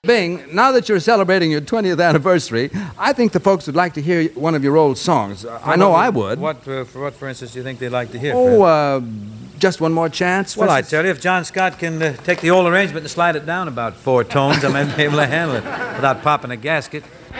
Bing, now that you're celebrating your 20th anniversary, I think the folks would like to hear one of your old songs. I know I would. For instance, do you think they'd like to hear? Just one more chance? Well, I tell you, if John Scott can take the old arrangement and slide it down about 4 tones, I might be able to handle it without popping a gasket.